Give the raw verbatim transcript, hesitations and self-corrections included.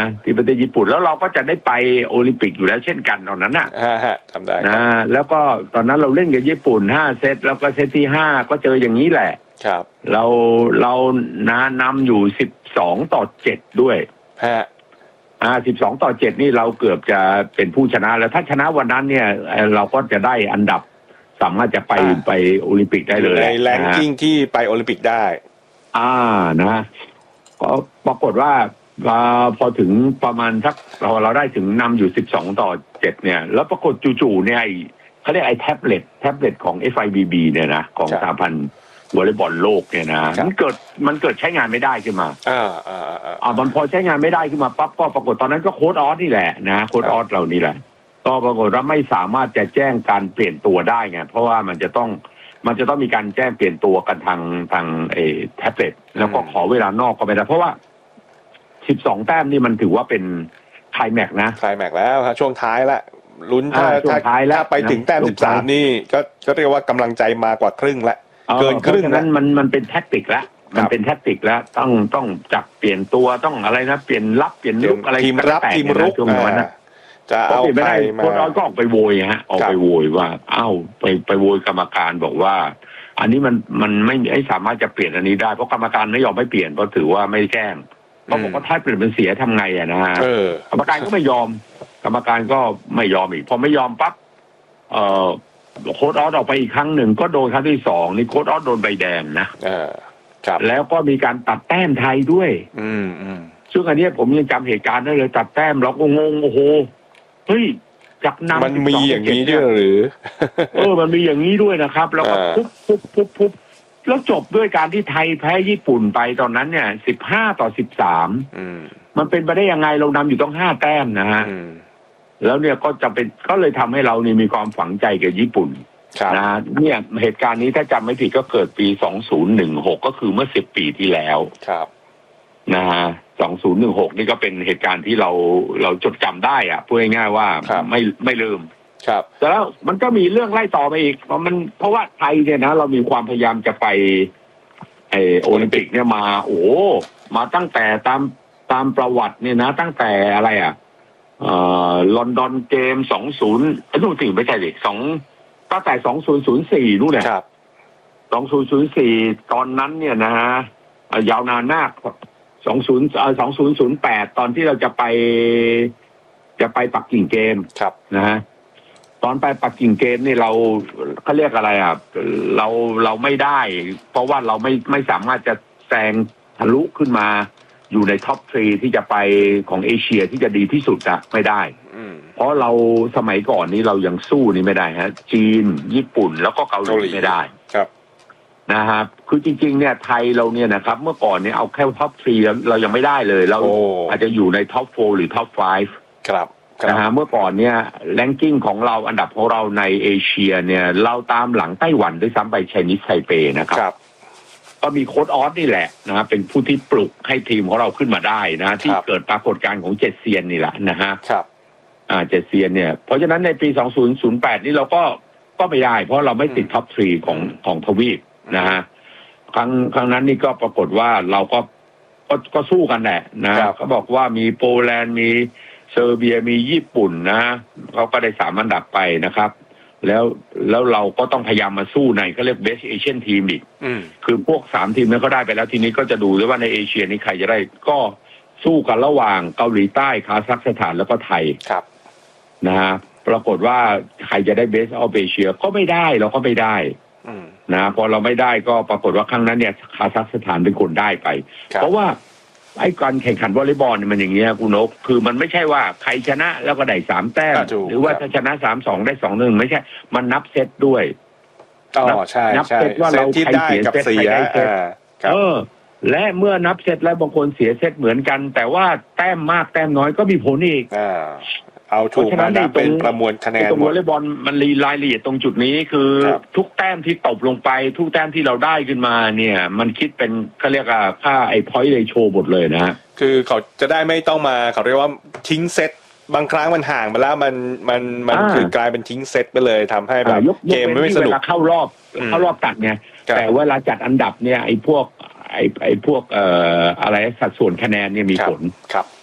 ที่ประเทศญี่ปุ่นแล้วเราก็จะได้ไปโอลิมปิกอยู่แล้วเช่นกันตอนนั้นน่ะทำได้นะแล้วก็ตอนนั้นเราเล่นกับญี่ปุ่นห้าเซตแล้วก็เซตที่ห้าก็เจออย่างนี้แหละครับเราเรานะนำอยู่สิบสองต่อเจ็ดด้วยฮะอ่าสิบสองต่อเจ็ดนี่เราเกือบจะเป็นผู้ชนะแล้วถ้าชนะวันนั้นเนี่ยเราก็จะได้อันดับสามารถจะไปไปโอลิมปิกได้เลยในแรงกิ้งที่ไปโอลิมปิกได้อ่านะก็ปรากฏว่าพอถึงประมาณสักเราเราได้ถึงนำอยู่สิบสองต่อเจ็ดเนี่ยแล้วปรากฏจู่ๆเนี่ยเขาเรียกไอ้แท็บเล็ตแท็บเล็ตของ เอฟ ไอ บี บี เนี่ยนะของสหพันธ์วอลเลย์บอลโลกเนี่ยนะมันเกิดมันเกิดใช้งานไม่ได้ขึ้นมาอ่าอ่าอ่ามันพอใช้งานไม่ได้ขึ้นมาปั๊บก็ปรากฏตอนนั้นก็โค้ดออสนี่แหละนะโค้ดออสเหล่านี้แหละก็ปรากฏว่าไม่สามารถจะแจ้งการเปลี่ยนตัวได้ไงเพราะว่ามันจะต้องมันจะต้องมีการแจ้งเปลี่ยนตัวกันทางทางเอแท็บเล็ตแล้วก็ขอเวลานอกก็ไม่ได้เพราะว่าสิบสองแต้มนี่มันถือว่าเป็นไคลแม็กซ์นะไคลแม็กซ์แล้วครับช่วงท้ายละลุ้นถ้าช่วงท้ายแล้วไปถึงแต้มสิบสามนี่ก็ก็เรียกว่ากำลังใจมากว่าครึ่งละเกินครึ่งนั้นมันมันเป็นแท็กติกแล้วมันเป็นแท็กติกแล้วต้องต้องจับเปลี่ยนตัวต้องอะไรนะเปลี่ยนรับเปลี่ยนลุกอะไรทีมรับทีมรุกช่วงนั้นนะจะเอาใครมาคนน้อยก็ออกไปโวยฮะออกไปโวยว่าเอ้าไปไปโวยกรรมการบอกว่าอันนี้มันมันไม่ไม่สามารถจะเปลี่ยนอันนี้ได้เพราะกรรมการไม่ยอมไม่เปลี่ยนเพราะถือว่าไม่แจ้งเขาบอกว่าถ้าเปลี่ยนเป็นเสียทำไงอ่ะนะฮะกรรมการก็ไม่ยอมกรรมการก็ไม่ยอมอีกพอไม่ยอมปั๊บเอ่อโค้ดออสออกไปอีกครั้งหนึ่งก็โดนครั้งที่สองนี่โค้ดออสโดนใบแดงนะแล้วก็มีการตัดแต้มไทยด้วยอืมอืมซึ่งอันนี้ผมยังจำเหตุการณ์ได้เลยตัดแต้มเราก็งงโอ้โหเฮ้ยจากนำมันมีอย่างนี้ด้วยหรือเออมันมีอย่างนี้ด้วยนะครับแล้วก็ปุ๊บปุ๊บปุ๊บปุ๊บแล้วจบด้วยการที่ไทยแพ้ญี่ปุ่นไปตอนนั้นเนี่ยสิบห้าต่อสิบสามมันเป็นไปได้ยังไงเรานำอยู่ต้องห้าแต้มนะฮะแล้วเนี่ยก็จะเป็นก็เลยทำให้เรานี่มีความฝังใจกับญี่ปุ่นนะเนี่ยเหตุการณ์นี้ถ้าจำไม่ผิดก็เกิดปีสองพันสิบหกก็คือเมื่อสิบปีที่แล้วครับนะฮะสองพันสิบหกนี่ก็เป็นเหตุการณ์ที่เราเราจดจำได้อะพูดง่ายๆว่าไม่ไม่ลืมครับแต่แล้วมันก็มีเรื่องไล่ต่อไปอีกเพราะมันเพราะว่าไทยเนี่ยนะเรามีความพยายามจะไปไอโอลิมปิกเนี่ยมาโอ้มาตั้งแต่ตามตามประวัติเนี่ยนะตั้งแต่อะไรอ่ะเอ่อลอนดอนเกมสองศูนย์นู่นสิไม่ใช่ดิสองตั้งแต่สองพันสี่นู่นแหละครับสองพันสี่ตอนนั้นเนี่ยนะฮะยาวนานมากสองพันเอ่อสองพันแปดตอนที่เราจะไปจะไปปักกิ่งเกมครับนะฮะตอนไปปักกิ่งเกมนี่เราเขาเรียกอะไรอ่ะเราเราไม่ได้เพราะว่าเราไม่ไม่สามารถจะแซงทะลุขึ้นมาอยู่ในท็อปทรีที่จะไปของเอเชียที่จะดีที่สุดอะไม่ได้เพราะเราสมัยก่อนนี้เรายังสู้นี่ไม่ได้ฮะจีนญี่ปุ่นแล้วก็เกาหลีไม่ได้ครับนะครับคือจริงๆเนี่ยไทยเราเนี่ยนะครับเมื่อก่อนเนี่ยเอาแค่ท็อปทรีเรายังไม่ได้เลยเราอาจจะอยู่ในท็อปโฟร์หรือท็อปไฟว์ครับนะฮะเมื่อก่อนเนี่ยแรงกิ้งของเราอันดับของเราในเอเชียเนี่ยเราตามหลังไต้หวันด้วยซ้ำไปไชนีสไทเปนะครับก็มีโค้ดออสนี่แหละนะเป็นผู้ที่ปลุกให้ทีมของเราขึ้นมาได้นะที่เกิดปรากฏการณ์ของเจ็ดเซียนนี่แหละนะฮะครับอ่าเจ็ดเซียนเนี่ยเพราะฉะนั้นในปีสองพันแปดนี่เราก็ก็ไม่ได้เพราะเราไม่ติดท็อปทรีของของทวีปนะฮะครั้งครั้งนั้นนี่ก็ปรากฏว่าเราก็ก็ก็สู้กันแหละนะเขาบอกว่ามีโปแลนด์มีเซอร์เบียมีญี่ปุ่นนะเขาก็ได้สามอันดับไปนะครับแล้วแล้วเราก็ต้องพยายามมาสู้ในก็เรียก Best Asian Team อีกคือพวกสามทีมนั้นก็ได้ไปแล้วทีนี้ก็จะดูด้วยว่าในเอเชียนี้ใครจะได้ก็สู้กันระหว่างเกาหลีใต้คาซัคสถานแล้วก็ไทยครับนะฮะปรากฏว่าใครจะได้ Best of Asia ก็ไม่ได้เราก็ไม่ได้นะพอเราไม่ได้ก็ปรากฏว่าครั้งนั้นเนี่ยคาซัคสถานเป็นคนได้ไปเพราะว่าไอ้การแข่งขันวอลเลย์บอลเนี่ยมันอย่างเงี้ยคุณนกคือมันไม่ใช่ว่าใครชนะแล้วก็ได้สามแต้มหรือว่าถ้าชนะสามสองได้สองหนึ่งไม่ใช่มันนับเซตด้วยอ๋อใช่นับเซตว่าเราใครเสียเซตใครได้เซตเออและเมื่อนับเซตแล้วบางคนเสียเซตเหมือนกันแต่ว่าแต้มมากแต้มน้อยก็มีผลอีกเอาถูกมานับเป็นประมวลคะแนนตรงวอลเลย์บอลมันรีรายละเอียดตรงจุดนี้คือทุกแต้มที่ตบลงไปทุกแต้มที่เราได้ขึ้นมาเนี่ยมันคิดเป็นเขาเรียกว่าค่าไอ้ point ratio หมดเลยนะคือเขาจะได้ไม่ต้องมาเขาเรียกว่าทิ้งเซตบางครั้งมันห่างไปแล้วมันมันมันคือกลายเป็นทิ้งเซตไปเลยทำให้แบบเกมไม่สนุกเข้ารอบเข้ารอบตัดไงแต่เวลาจัดอันดับเนี่ยไอ้พวกไอ้ไอ้พวกเอ่ออะไรสัดส่วนคะแนนเนี่ยมีผลครับ